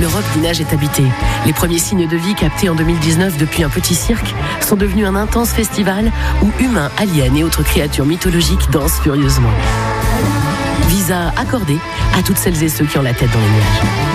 le roc des neiges est habité. Les premiers signes de vie captés en 2019 depuis un petit cirque sont devenus un intense festival où humains, aliens et autres créatures mythologiques dansent furieusement. Visa accordé à toutes celles et ceux qui ont la tête dans les nuages.